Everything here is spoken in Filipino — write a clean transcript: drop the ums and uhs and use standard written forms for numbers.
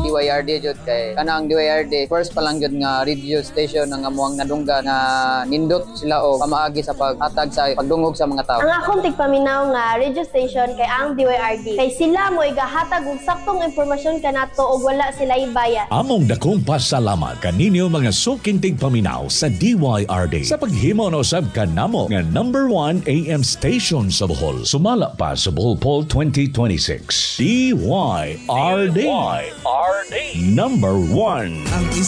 DYRD jud kay kana ang DYRD first pa lang jud nga radio station nga amuang nadungga nga nindot sila o pamaagi sa paghatag sa pagdungog sa mga tao. Ang akong tigpaminaw nga radio station kay ang DYRD. Kay sila mo igahatag og saktong impormasyon kanato og wala sila ibayad. Among dakong pasalamat kaninyo mga suking tigpaminaw sa DYRD sa paghimo na usab kanamo nga number 1 AM station sa Bohol. Sumala pa sa Bohol Poll 2026. DYRD. Number 1.